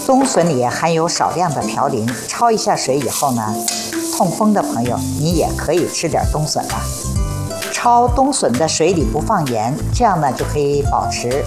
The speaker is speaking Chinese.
冬笋里含有少量的嘌呤，焯一下水以后呢，痛风的朋友你也可以吃点冬笋了。焯冬笋的水里不放盐，这样呢就可以保持